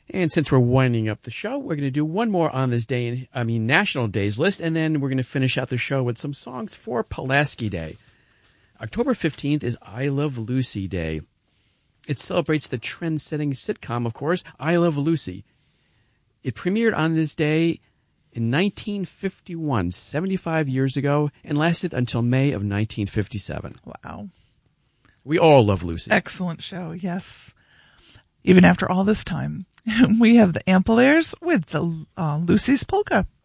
And since we're winding up the show, we're going to do one more on this day, National Days list, and then we're going to finish out the show with some songs for Pulaski Day. October 15th is I Love Lucy Day. It celebrates the trend-setting sitcom, of course, I Love Lucy. It premiered on this day in 1951, 75 years ago, and lasted until May of 1957. Wow. We all love Lucy. Excellent show, yes. Even after all this time. We have the Ampleairs with the Lucy's Polka.